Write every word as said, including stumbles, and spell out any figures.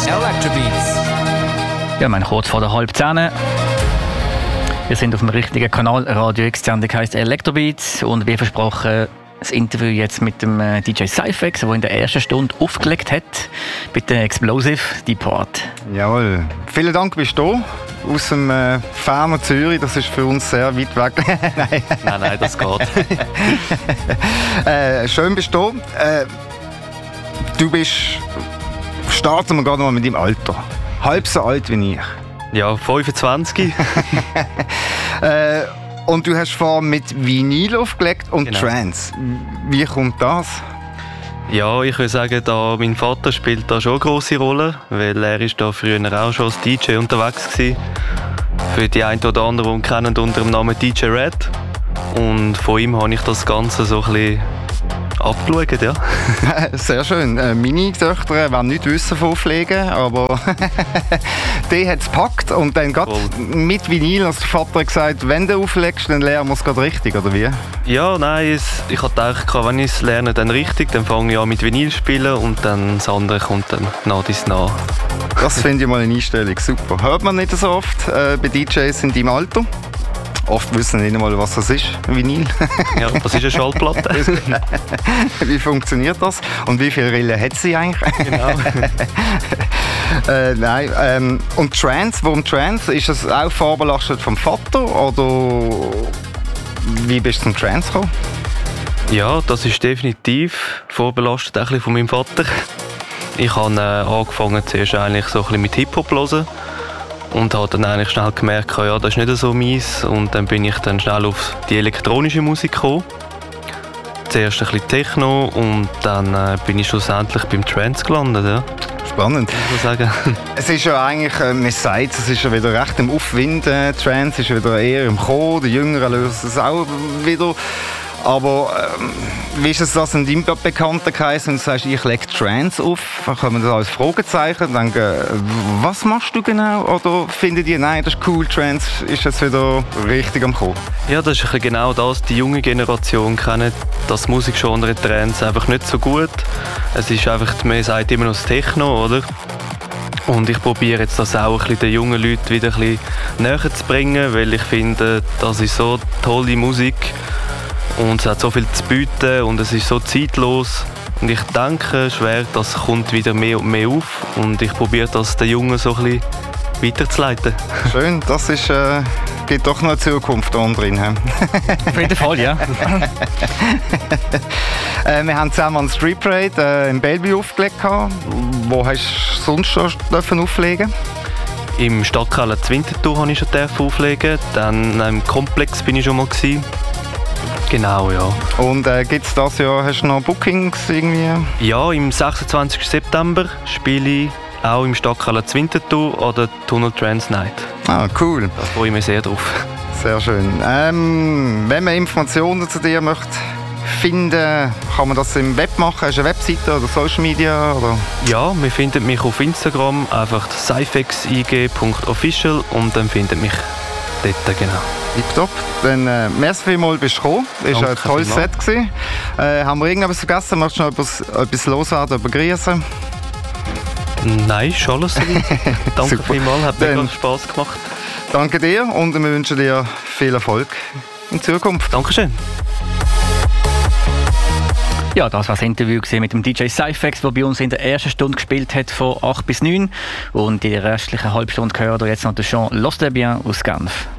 Electrobeats. Ja, mein kurz vor der halb zehn. Wir sind auf dem richtigen Kanal. Radio X, die Sendung heisst Electrobeats. Und wie versprochen, das Interview jetzt mit dem D J Cyphex, der in der ersten Stunde aufgelegt hat. Bitte Explosive, die Part. Jawohl. Vielen Dank, bist du da. Aus dem äh, fernen Zürich, das ist für uns sehr weit weg. nein. nein, nein, das geht. äh, schön bist du da. Äh, du bist, starten wir gerade mal mit deinem Alter. Halb so alt wie ich. Ja, fünfundzwanzig. äh, und du hast vorhin mit Vinyl aufgelegt und genau. Trance. Wie kommt das? Ja, ich würde sagen, da mein Vater spielt da schon eine grosse Rolle, weil er ist da früher auch schon als D J unterwegs war. Für die einen oder anderen kennen unter dem Namen D J Red. Und von ihm habe ich das Ganze so ein bisschen abgeschaut, ja. Sehr schön. Meine Töchter wollen nicht wissen von Auflegen, aber die hat es gepackt und dann gerade mit Vinyl, als der Vater gesagt, wenn du auflegst, dann lernen wir es gerade richtig, oder wie? Ja, nein, es, ich habe gedacht, wenn ich es lerne, dann richtig, dann fange ich an mit Vinyl spielen und dann das andere kommt dann nach dies nach. Das finde ich mal eine Einstellung, super. Hört man nicht so oft äh, bei D Js in deinem Alter? Oft wissen nicht mal, was das ist, Vinyl. Ja, das ist eine Schallplatte. Wie funktioniert das? Und wie viele Rillen hat sie eigentlich? Genau. äh, nein, ähm, und Trance, warum Trance? Ist das auch vorbelastet vom Vater oder wie bist du zum Trance gekommen? Ja, das ist definitiv vorbelastet ein bisschen von meinem Vater. Ich habe äh, angefangen zuerst eigentlich so ein bisschen mit Hip-Hop zu hören. Und habe dann eigentlich schnell gemerkt, ja, das ist nicht so meins. Und dann bin ich dann schnell auf die elektronische Musik gekommen. Zuerst ein bisschen Techno und dann äh, bin ich schlussendlich beim Trance gelandet. Ja. Spannend. Ich sagen. Es ist ja eigentlich, äh, man sagt, es ist ja wieder recht im Aufwind. Äh, Trance ist wieder eher im Kommen. Die Jüngeren lösen es auch wieder. Aber ähm, wie ist es das in deinem Bekanntenkreis, wenn du sagst, ich lege Trance auf, dann kommen das als Fragezeichen und denken, was machst du genau? Oder finden die, nein, das ist cool, Trance ist jetzt wieder richtig am Kommen? Ja, das ist ein bisschen genau das. Die junge Generation kennt das Musikgenre Trance einfach nicht so gut. Es ist einfach, man sagt immer noch das Techno, oder? Und ich probiere jetzt das auch ein bisschen den jungen Leuten wieder ein bisschen näher zu bringen, weil ich finde, das ist so tolle Musik. Und es hat so viel zu bieten und es ist so zeitlos. Und ich denke schwer, das kommt wieder mehr und mehr auf. Und ich probiere das den Jungen so ein bisschen weiterzuleiten. Schön, das ist, äh, gibt doch noch eine Zukunft da drin. Auf jeden Fall, ja. äh, wir haben zusammen an Street Parade äh, in Bellevue aufgelegt. Wo hast du sonst schon dürfen auflegen? Im Stadtkeller Winterthur habe ich schon auflegen. Dann im Komplex bin ich schon mal gewesen. Genau, ja. Und äh, gibt es das Jahr, hast du noch Bookings irgendwie? Ja, im sechsundzwanzigsten September spiele ich auch im Stadtkeller Winterthur oder Tunnel Trance Night. Ah, cool. Da freue ich mich sehr drauf. Sehr schön. Ähm, wenn man Informationen zu dir möchte finden, kann man das im Web machen? Hast du eine Webseite oder Social Media? Oder? Ja, man findet mich auf Instagram, einfach cyphex i g punkt official und dann findet mich dort, genau. Tipptopp. Dann äh, merci vielmals, bist du gekommen. Es war ein tolles Set. Äh, haben wir irgendetwas vergessen? Möchtest du noch etwas, etwas loswerden über Grießen? Nein, ist alles so. Danke vielmals, hat mir ganz Spass gemacht. Danke dir und wir wünschen dir viel Erfolg in Zukunft. Dankeschön. Ja, das war das Interview mit dem D J Cyphex, der bei uns in der ersten Stunde gespielt hat, von acht bis neun. Und in der restlichen halben Stunde gehört jetzt noch der Jean Lostebien aus Genf.